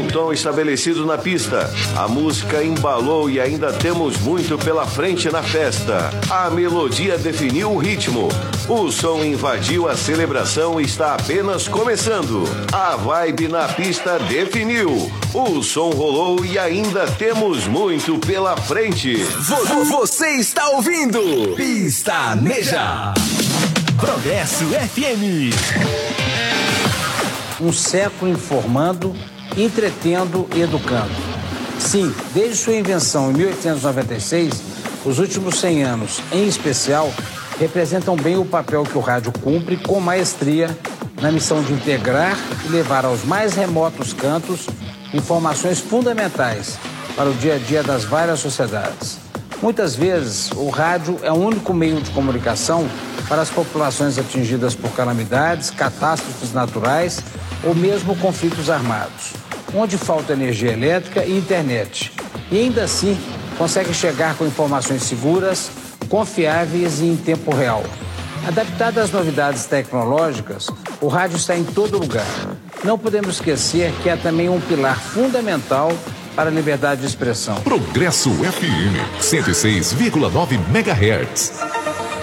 tom estabelecido na pista. A música embalou e ainda temos muito pela frente na festa. A melodia definiu o ritmo. O som invadiu a celebração e está apenas começando. A vibe na pista definiu. O som rolou e ainda temos muito pela frente. Você está ouvindo Pista Neja. Progresso FM. Um século informando, entretendo e educando. Sim, desde sua invenção em 1896, os últimos 100 anos, em especial, representam bem o papel que o rádio cumpre com maestria na missão de integrar e levar aos mais remotos cantos informações fundamentais para o dia a dia das várias sociedades. Muitas vezes, o rádio é o único meio de comunicação para as populações atingidas por calamidades, catástrofes naturais ou mesmo conflitos armados, onde falta energia elétrica e internet. E ainda assim, consegue chegar com informações seguras, confiáveis e em tempo real. Adaptado às novidades tecnológicas, o rádio está em todo lugar. Não podemos esquecer que é também um pilar fundamental para a liberdade de expressão. Progresso FM 106,9 MHz.